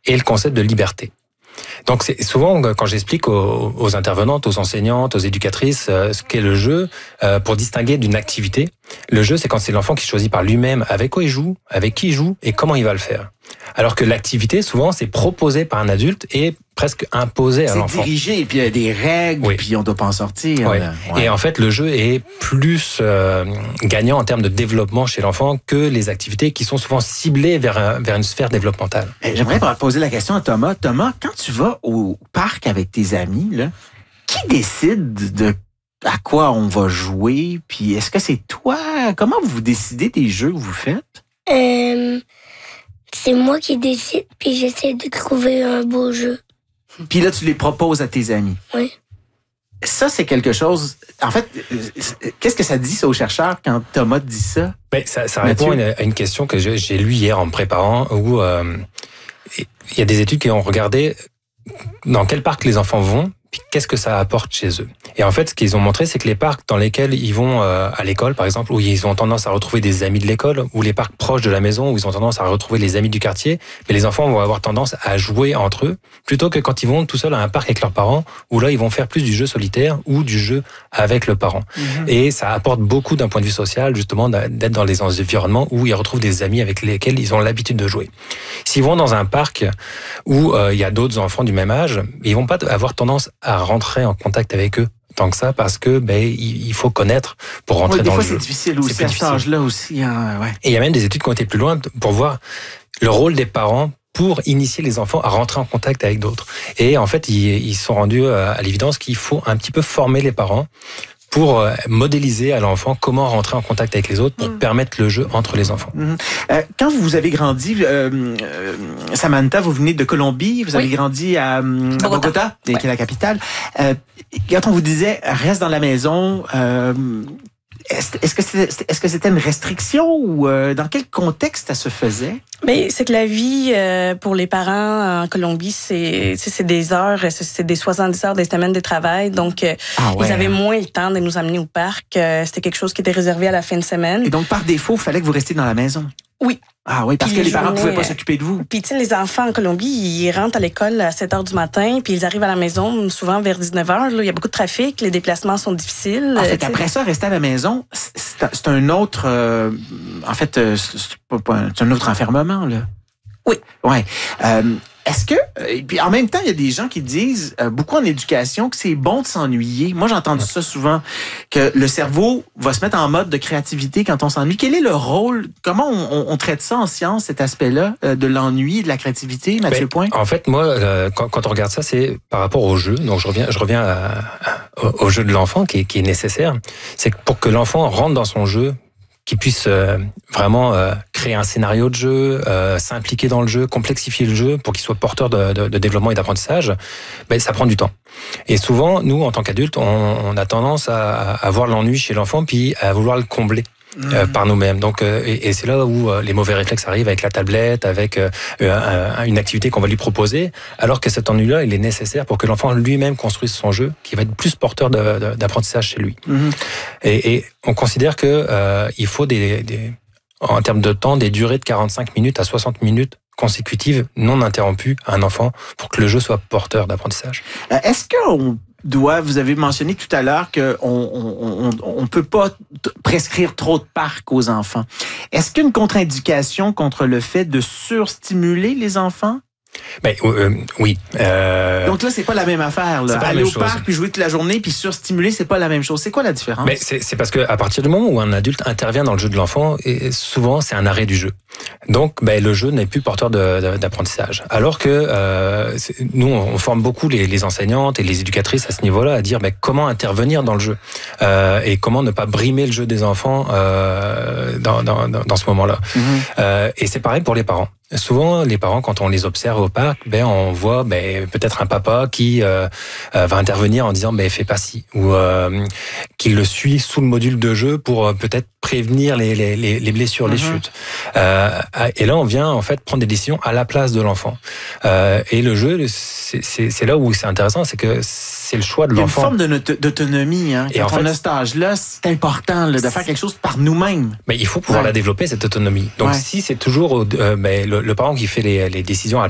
et le concept de liberté. Donc c'est souvent quand j'explique aux intervenantes, aux enseignantes, aux éducatrices ce qu'est le jeu, pour distinguer d'une activité. Le jeu, c'est quand c'est l'enfant qui choisit par lui-même avec quoi il joue, avec qui il joue et comment il va le faire. Alors que l'activité, souvent, c'est proposé par un adulte et presque imposé à l'enfant. C'est dirigé, et puis il y a des règles, oui. Puis on ne doit pas en sortir. Oui. Ouais. Et en fait, le jeu est plus gagnant en termes de développement chez l'enfant que les activités qui sont souvent ciblées vers une sphère développementale. J'aimerais poser la question à Thomas. Thomas, quand tu vas au parc avec tes amis, là, qui décide de à quoi on va jouer? Puis est-ce que c'est toi? Comment vous décidez des jeux que vous faites? C'est moi qui décide, puis j'essaie de trouver un beau jeu. Puis là, tu les proposes à tes amis. Oui. Ça, c'est quelque chose... En fait, qu'est-ce que ça dit, ça, aux chercheurs, quand Thomas dit ça? Ben, ça répond à une question que j'ai lue hier en me préparant, où il y a des études qui ont regardé dans quel parc les enfants vont, puis qu'est-ce que ça apporte chez eux. Et en fait, ce qu'ils ont montré, c'est que les parcs dans lesquels ils vont à l'école, par exemple, où ils ont tendance à retrouver des amis de l'école, ou les parcs proches de la maison, où ils ont tendance à retrouver les amis du quartier, mais les enfants vont avoir tendance à jouer entre eux, plutôt que quand ils vont tout seuls à un parc avec leurs parents, où là, ils vont faire plus du jeu solitaire ou du jeu avec le parent. Et ça apporte beaucoup d'un point de vue social, justement, d'être dans les environnements où ils retrouvent des amis avec lesquels ils ont l'habitude de jouer. S'ils vont dans un parc où il y a d'autres enfants du même âge, ils vont pas avoir tendance à rentrer en contact avec eux tant que ça, parce que il faut connaître pour rentrer dans le jeu. Des fois, c'est difficile aussi, à cet âge-là aussi. Hein, ouais. Et il y a même des études qui ont été plus loin pour voir le rôle des parents pour initier les enfants à rentrer en contact avec d'autres. Et en fait, ils sont rendus à l'évidence qu'il faut un petit peu former les parents pour modéliser à l'enfant comment rentrer en contact avec les autres pour permettre le jeu entre les enfants. Quand vous avez grandi, Samantha, vous venez de Colombie, vous avez grandi à Bogota, qui est la capitale. Quand on vous disait « reste dans la maison », est-ce que c'était une restriction ou dans quel contexte ça se faisait? Mais c'est que la vie pour les parents en Colombie, c'est des heures, c'est des 70 heures des semaines de travail. Donc, ils avaient moins le temps de nous amener au parc. C'était quelque chose qui était réservé à la fin de semaine. Et donc, par défaut, il fallait que vous restiez dans la maison? Oui. Ah oui, parce que les parents ne pouvaient pas s'occuper de vous. Puis, tu sais, les enfants en Colombie, ils rentrent à l'école à 7 heures du matin, puis ils arrivent à la maison souvent vers 19 heures. Là, il y a beaucoup de trafic, les déplacements sont difficiles. En fait, après ça, rester à la maison, c'est un autre... c'est un autre enfermement, là. Oui. Ouais. Est-ce que... Et puis en même temps, il y a des gens qui disent, beaucoup en éducation, que c'est bon de s'ennuyer. Moi, j'ai entendu ça souvent, que le cerveau va se mettre en mode de créativité quand on s'ennuie. Quel est le rôle? Comment on traite ça en science, cet aspect-là, de l'ennui et de la créativité, Mathieu Point? En fait, moi, quand on regarde ça, c'est par rapport au jeu. Donc, je reviens au jeu de l'enfant qui est nécessaire. C'est que pour que l'enfant rentre dans son jeu, qu'il puisse vraiment créer un scénario de jeu, s'impliquer dans le jeu, complexifier le jeu pour qu'il soit porteur de développement et d'apprentissage, ça prend du temps. Et souvent, nous, en tant qu'adultes, on a tendance à voir l'ennui chez l'enfant puis à vouloir le combler. Par nous-mêmes. Donc, et c'est là où les mauvais réflexes arrivent avec la tablette, avec une activité qu'on va lui proposer, alors que cet ennui-là, il est nécessaire pour que l'enfant lui-même construise son jeu, qui va être plus porteur d'apprentissage chez lui. Et on considère que il faut en termes de temps, des durées de 45 minutes à 60 minutes consécutives, non interrompues à un enfant, pour que le jeu soit porteur d'apprentissage. Est-ce qu'on vous avez mentionné tout à l'heure qu'on peut pas prescrire trop de parcs aux enfants. Est-ce qu'il y a une contre-indication contre le fait de surstimuler les enfants? Oui. Donc là, c'est pas la même affaire. Là. Aller au parc puis jouer toute la journée puis surstimuler, c'est pas la même chose. C'est quoi la différence? C'est parce que à partir du moment où un adulte intervient dans le jeu de l'enfant, souvent c'est un arrêt du jeu. Donc, le jeu n'est plus porteur d'apprentissage. Alors que nous, on forme beaucoup les enseignantes et les éducatrices à ce niveau-là à dire comment intervenir dans le jeu et comment ne pas brimer le jeu des enfants dans ce moment-là. Et c'est pareil pour les parents. Souvent, les parents, quand on les observe au parc, on voit peut-être un papa qui va intervenir en disant fais pas ci, ou qui le suit sous le module de jeu pour peut-être prévenir les blessures, les chutes. Et là, on vient en fait prendre des décisions à la place de l'enfant. Et le jeu, c'est là où c'est intéressant, c'est que c'est le choix de l'enfant. Il y a une forme d'autonomie. Hein. Quand on a cet âge-là, c'est important de faire quelque chose par nous-mêmes. Il faut pouvoir la développer, cette autonomie. Donc si c'est toujours le parent qui fait les décisions à